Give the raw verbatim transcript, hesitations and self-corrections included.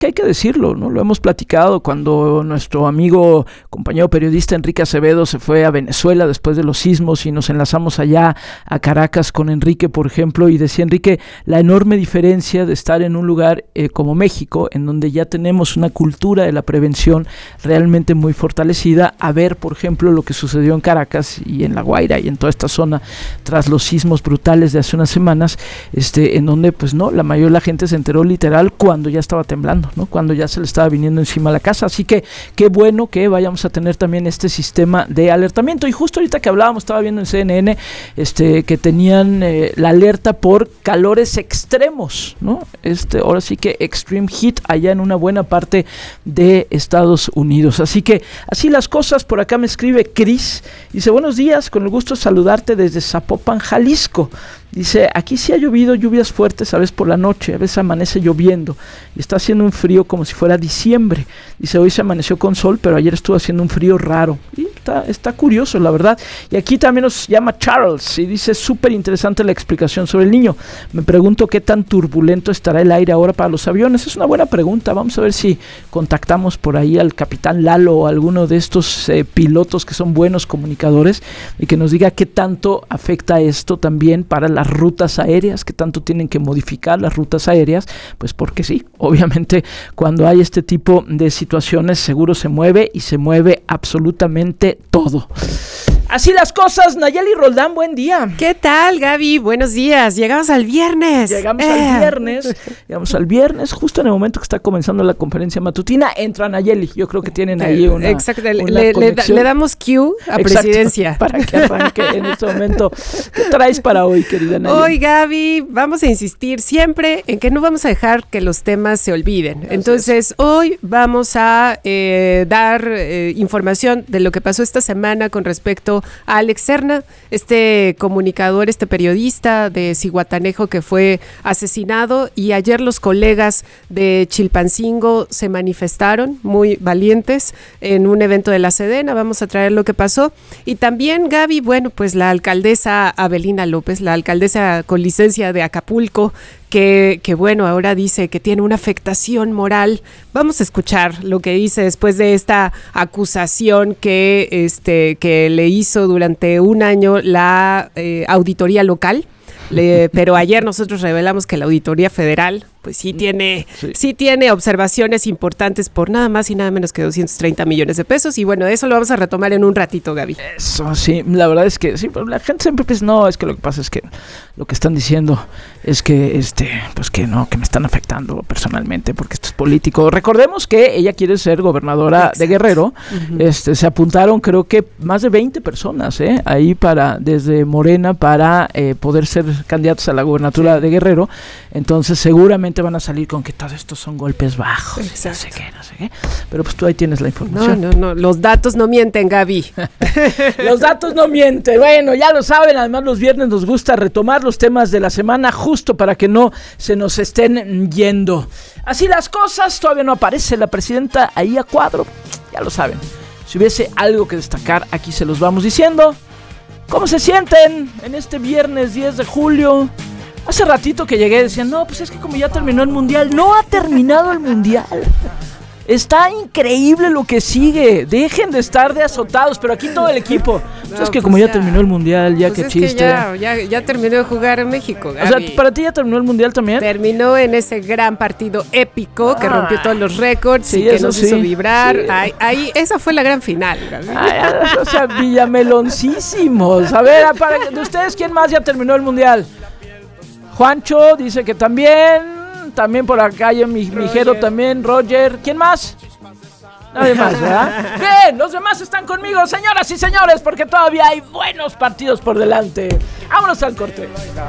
que hay que decirlo, ¿no? Lo hemos platicado cuando nuestro amigo, compañero periodista Enrique Acevedo se fue a Venezuela después de los sismos y nos enlazamos allá a Caracas con Enrique, por ejemplo, y decía Enrique la enorme diferencia de estar en un lugar eh, como México, en donde ya tenemos una cultura de la prevención realmente muy fortalecida, a ver, por ejemplo, lo que sucedió en Caracas y en La Guaira y en toda esta zona tras los sismos brutales de hace unas semanas, este, en donde pues no, la mayoría de la gente se enteró literal cuando ya estaba temblando, ¿no? Cuando ya se le estaba viniendo encima a la casa, así que qué bueno que vayamos a tener también este sistema de alertamiento. Y justo ahorita que hablábamos, estaba viendo en C N N este, que tenían eh, la alerta por calores extremos, ¿no? Este, ahora sí que extreme heat allá en una buena parte de Estados Unidos, así que así las cosas. Por acá me escribe Cris, dice buenos días, con el gusto de saludarte desde Zapopan, Jalisco. Dice, aquí sí ha llovido, lluvias fuertes a veces por la noche, a veces amanece lloviendo y está haciendo un frío como si fuera diciembre. Dice, hoy se amaneció con sol, pero ayer estuvo haciendo un frío raro. Y está, está curioso, la verdad. Y aquí también nos llama Charles y dice, súper interesante la explicación sobre el niño. Me pregunto qué tan turbulento estará el aire ahora para los aviones. Es una buena pregunta. Vamos a ver si contactamos por ahí al capitán Lalo o alguno de estos eh, pilotos que son buenos comunicadores y que nos diga qué tanto afecta esto también para la las rutas aéreas, que tanto tienen que modificar las rutas aéreas, pues porque sí, obviamente cuando hay este tipo de situaciones seguro se mueve y se mueve absolutamente todo. Así las cosas. Nayeli Roldán, buen día. ¿Qué tal, Gaby? Buenos días. Llegamos al viernes. Llegamos eh. al viernes. Llegamos al viernes, justo en el momento que está comenzando la conferencia matutina. Entra Nayeli. Yo creo que tienen ahí una. Exacto. Una le, le, le damos cue a Exacto, presidencia. Para que arranque en este momento. ¿Qué traes para hoy, querida Nayeli? Hoy, Gaby, vamos a insistir siempre en que no vamos a dejar que los temas se olviden. Gracias. Entonces, hoy vamos a eh, dar eh, información de lo que pasó esta semana con respecto a Alex Serna, este comunicador, este periodista de Zihuatanejo que fue asesinado, y ayer los colegas de Chilpancingo se manifestaron muy valientes en un evento de la Sedena. Vamos a traer lo que pasó. Y también, Gaby, bueno, pues la alcaldesa Abelina López, la alcaldesa con licencia de Acapulco, que, que bueno, ahora dice que tiene una afectación moral. Vamos a escuchar lo que dice después de esta acusación que, este, que le hizo durante un año la eh, auditoría local. Le, pero ayer nosotros revelamos que la Auditoría Federal pues sí tiene, sí. sí tiene observaciones importantes por nada más y nada menos que doscientos treinta millones de pesos, y bueno, eso lo vamos a retomar en un ratito, Gaby. Eso, sí, la verdad es que sí, pero la gente siempre piensa, no, es que lo que pasa es que lo que están diciendo es que, este, pues que no, que me están afectando personalmente porque esto es político. Recordemos que ella quiere ser gobernadora Exacto. de Guerrero. Uh-huh. Este, se apuntaron creo que más de veinte personas, ¿eh? Ahí para, desde Morena para eh, poder ser candidatos a la gobernatura sí. de Guerrero. Entonces seguramente van a salir con que todos estos son golpes bajos, no sé qué, no sé qué, pero pues tú ahí tienes la información. No, no, no, los datos no mienten, Gaby. Los datos no mienten. Bueno, ya lo saben, además los viernes nos gusta retomar los temas de la semana justo para que no se nos estén yendo. Así las cosas, todavía no aparece la presidenta ahí a cuadro, ya lo saben. Si hubiese algo que destacar, aquí se los vamos diciendo. ¿Cómo se sienten en este viernes diez de julio? Hace ratito que llegué decían, no, pues es que como ya terminó el mundial. No ha terminado el mundial. Está increíble lo que sigue. Dejen de estar de azotados, pero aquí todo el equipo. No, pues es que pues como ya, ya terminó el mundial, ya pues que es chiste. Que ya, ya, ya terminó de jugar en México, Gaby. O sea, ¿para ti ya terminó el mundial también? Terminó en ese gran partido épico que ah, rompió todos los récords sí, y que nos sí. hizo vibrar. Sí. Ahí, ahí, esa fue la gran final, Gaby. Ay, o sea, villameloncísimos. A ver, para, de ustedes, ¿quién más ya terminó el mundial? Juancho dice que también. También por acá, yo, mi mijero también, Roger. ¿Quién más? Nadie más, ¿verdad? Bien, los demás están conmigo, señoras y señores, porque todavía hay buenos partidos por delante. Vámonos al corte.